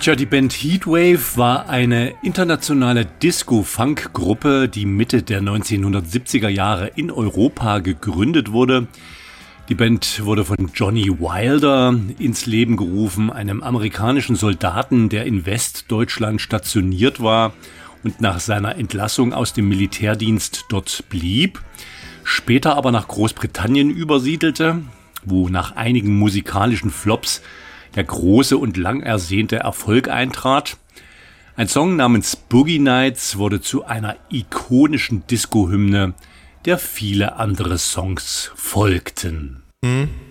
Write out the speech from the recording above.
Tja, die Band Heatwave war eine internationale Disco-Funk-Gruppe, die Mitte der 1970er Jahre in Europa gegründet wurde. Die Band wurde von Johnny Wilder ins Leben gerufen, einem amerikanischen Soldaten, der in Westdeutschland stationiert war und nach seiner Entlassung aus dem Militärdienst dort blieb, später aber nach Großbritannien übersiedelte, wo nach einigen musikalischen Flops der große und lang ersehnte Erfolg eintrat. Ein Song namens Boogie Nights wurde zu einer ikonischen Disco-Hymne, der viele andere Songs folgten.